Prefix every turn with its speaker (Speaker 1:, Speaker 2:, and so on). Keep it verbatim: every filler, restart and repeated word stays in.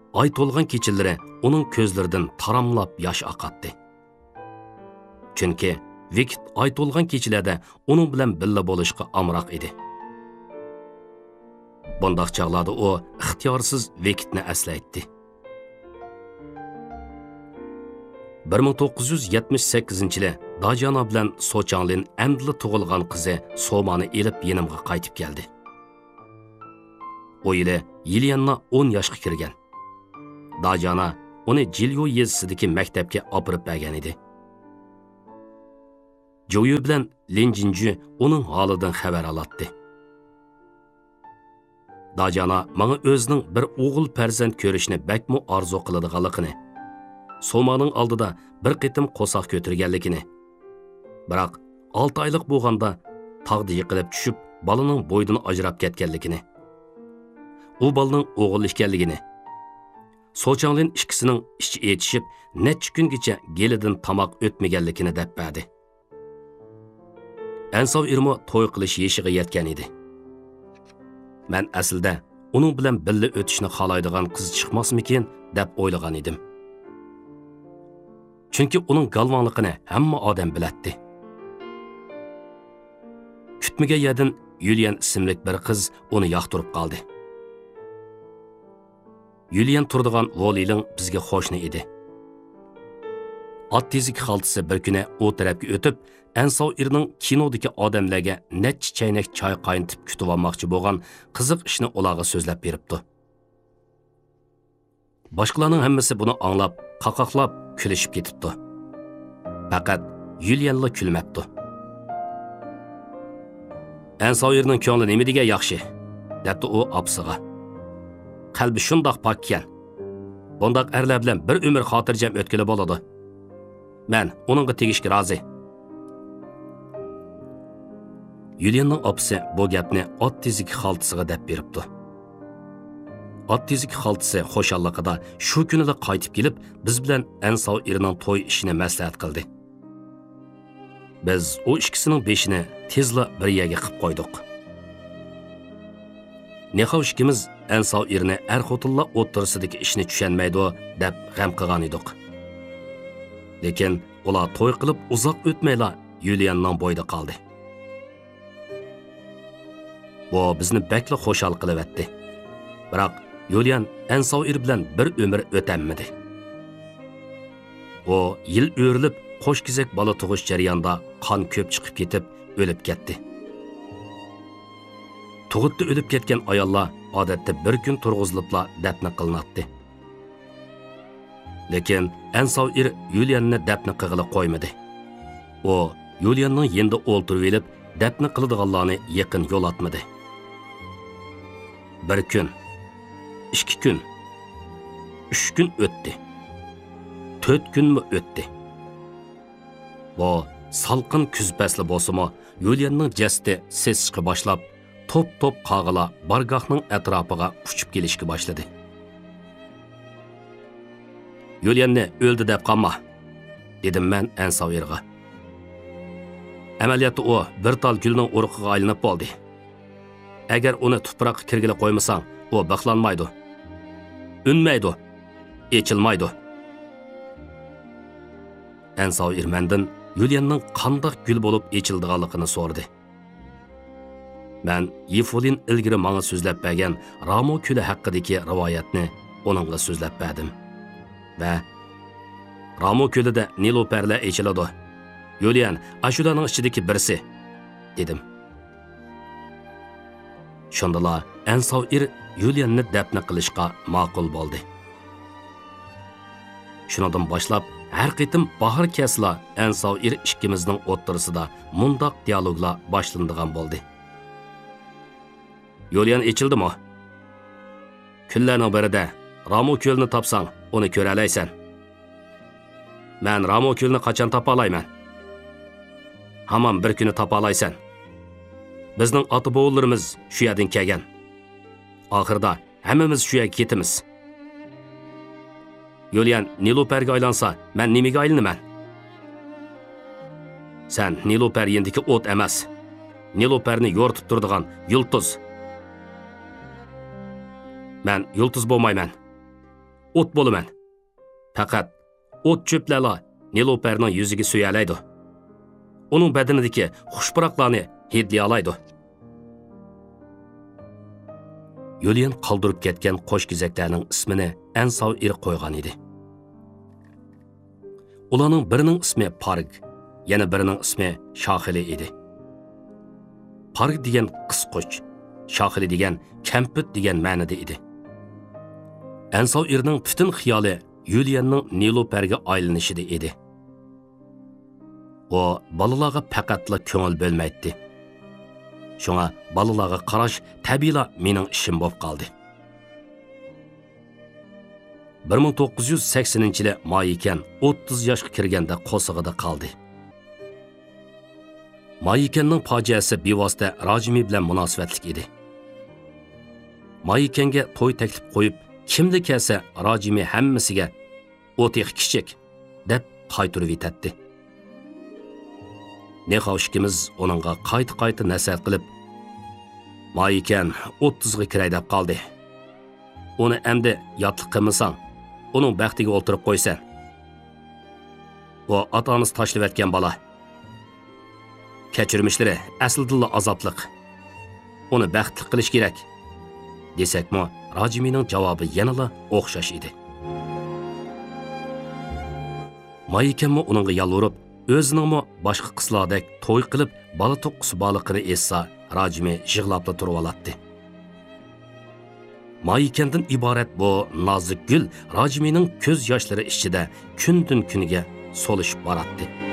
Speaker 1: ay to'lgan kechalari uning ko'zlaridan taramlab yosh oqatdi. Chunki Vikit ay to'lgan kechalarda uning bilan birga bo'lishga amroq edi. Bundaq chaqlarda u ixtiyorsiz Vikitni eslaydi. bir ming to'qqiz yuz yetmish sakkizinchi yili Dajana bilan Sochanglin amdili tug'ilgan qizi Somani elib yenimga qaytib keldi. O yili Yilianna o'n yoshga kirgan. Dajana uni Jilyo yezisidagi maktabga olib bergan edi. Joyu bilan Lenjinju uning holidan xabar oladi. Dajana menga o'zining bir o'g'il farzand ko'rishni bakmo orzu qiladiganligini, Somaning oldida bir qitim qo'saq ko'targanligini, biroq olti oylik bo'lganda tog'da yiqilib tushib, balaning bo'ydan ajrab ketganligini, u balaning o'g'il ekanligini, Sochanglin ikkisining ichi etishib, necha kungacha gelidan tamoq o'tmaganligini deb berdi. Ansov irmo to'y qilish yeshiga yetgan edi. Men aslida uning bilan birga o'tishni xohlaydigan qiz chiqmasmikin deb o'ylagan edim. Chunki uning galvonligini hamma odam biladi. Kutmagan yerdan Yulian ismli bir qiz uni yoqtirib qoldi. Yulian turdigan Voliling bizga qo'shni edi. Ot tezik xaltisi bir kuni o tarafga o'tib, Ansov irning kinodagi odamlarga necha chaynak choy qaynatib kutib olmoqchi bo'lgan qiziq ishni ularga so'zlab beribdi. Boshqalarning hammasi buni anglab, qaqoqlab kulishib ketibdi. Faqat Yulianla kulmabdi. Ansov irning ko'ngli nima degan yaxshi, debdi u opsiga. Qalbi shundoq pokkan. Bundaq erlar bilan bir umr xotirjam o'tkili bo'ladi. Men uningga tegishga rozi. Yulianning opsi bu gapni ot tezik xaltisiga deb beribdi. Ot tezik xaltisi xo'shalligida shu kunida qaytib kelib, biz bilan Ansov irining to'y ishini maslahat qildi. Biz o ikkisining beshini tezla bir yerga qilib qo'ydik. Nexav ikkimiz Ansov irini er-xotinlar o'ttirsidagi ishni tushunmaydi deb g'am qilgan edik. Lekin ular to'y qilib uzoq o'tmayla Yulianning bo'yida qoldi. Bu bizni bakla xo'shal qilyapti. Biroq Yulian Ansov ir bilan bir umr o'tamadi. O yil o'rilib qo'shkizak bola tug'ish jarayonida qon ko'p chiqib ketib, o'lib ketdi. Tug'utda o'lib ketgan ayollar odatda bir kun turg'izilibla dafn qilinadi. Lekin Ansov ir Yulianni dafn qilg'ili qo'ymadi. O Yulianning yenda o'ltirib olib, dafn qiladiganlarni yaqin yo'l atmadi. Bir kun, ikki kun, uch kun o'tdi. to'rt kunmi o'tdi. Bu salqin kuz fasli bo'lsa-mu, Yulianning jasadi sesishga boshlab, top-top qag'ila bargohning atrofiga uchib kelishga boshladi. Yulianni o'ldi deb qolma, dedim men Ansov irga. Amaliyotda u bir tal gulning urug'iga aylanib bo'ldi. Agar uni tuproqqa kirgili qo'ymasang, u baqlanmaydi. Unmaydi. Echilmaydi. Ansov irmandan Yulianning qandoq gul bo'lib echildiganligini so'radi. Men Yifolin ilgari menga so'zlab bergan Ramo kuli haqidagi rivoyatni uningga so'zlab berdim. Va Ramo kulida niloparlar echiladi. Yulian ashularning ichidagi birisi, dedim. Shundala Ansov ir Yulianni dafn qilishga ma'qul bo'ldi. Shundan boshlab har qitim bahor kesla Ansov ir ikkimizning o'ttirisida mundoq dialoglar boshlanadigan bo'ldi. Yulian echildimi? Kunlarning birida Ramo ko'lni topsang, uni ko'ra olaysan. Men Ramo ko'lni qachon topa olayman? Hamon bir kuni topa olaysan. Bizning ota-bobolarimiz shu yerdan kelgan. Oxirda hammamiz shu yerga ketamiz. Yulian Niloparga aylansa, men nimaga aylanaman? Sen Nilopar yendiki o't emas. Niloparni yo'rtib turadigan yulduz. Men yulduz bo'lmayman. o't bo'laman. Faqat o't cho'plarla Niloparning yuziga suyalaydi. Uning badanidagi xushpuroqlarni hidlay oladi. Yulian qoldirib ketgan qo'shgizaklarning ismini Ansov ir qo'ygan edi. Ularning birining ismi Parg, yana birining ismi Shoxili edi. Parg degan qisquch, Shoxili degan kampit degan ma'noda edi. Ansov irning butun xiyoli Yulianning Niloparga aylanishida edi. O balalarga faqatla ko'ngil bo'lmaydi. Shunga balalarga qarash tabiiyla mening ishim bo'lib qoldi. bir ming to'qqiz yuz saksoninchi yili may ekan o'ttiz yoshga kirganda qo'sig'ida qoldi. May ekanning fojiasi bevosita Rajmi bilan munosabatlik edi. May ekanga to'y taklif qo'yib, kimda kelsa Rajmi hammasiga o'tiq kichik deb qaytirib etdi. Nexavshkimiz onunğa qayta-qayta nasihat qilib, "May ekan o'ttizga kiray deb qoldi. Uni endi yotliq qilmasang, uning baxtiga o'ltirib qo'ysan. O ota-onasi tashlab o'tgan bola. Kechirmishlari aslida azobliq. Uni baxtli qilish kerak." desakmi, Rajmining javobi yanada o'xshash edi. May ekanmi uningga yalvorib, o'ziningmi boshqa qizlardek to'y qilib, bola to'qqisi baliqini essa, Rajmi yig'labla turib oladi. May ekandan iborat bu nozik gul Rajmining ko'z yoshlari ichida kun-tun kuniga solishib boradi.